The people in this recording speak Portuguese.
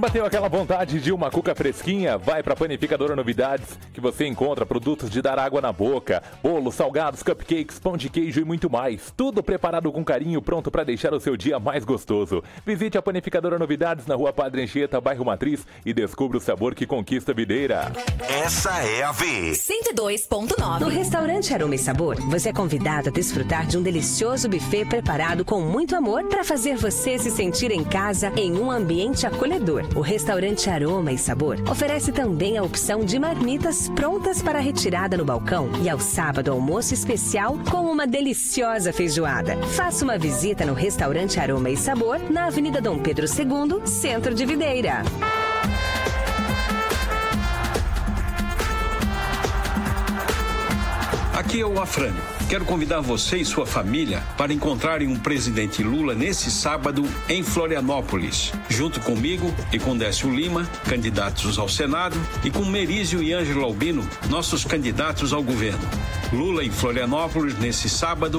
Bateu aquela vontade de uma cuca fresquinha? Vai pra Panificadora Novidades, que você encontra produtos de dar água na boca, bolos, salgados, cupcakes, pão de queijo e muito mais. Tudo preparado com carinho, pronto pra deixar o seu dia mais gostoso. Visite a Panificadora Novidades na Rua Padre Anchieta, bairro Matriz, e descubra o sabor que conquista a videira. Essa é a V. 102.9. No restaurante Aroma e Sabor, você é convidado a desfrutar de um delicioso buffet preparado com muito amor para fazer você se sentir em casa em um ambiente acolhedor. O restaurante Aroma e Sabor oferece também a opção de marmitas prontas para retirada no balcão e ao sábado almoço especial com uma deliciosa feijoada. Faça uma visita no restaurante Aroma e Sabor na Avenida Dom Pedro II, Centro de Videira. Aqui é o Afrânio. Quero convidar você e sua família para encontrarem um presidente Lula nesse sábado em Florianópolis, junto comigo e com Décio Lima, candidatos ao Senado, e com Merizio e Ângelo Albino, nossos candidatos ao governo. Lula em Florianópolis nesse sábado,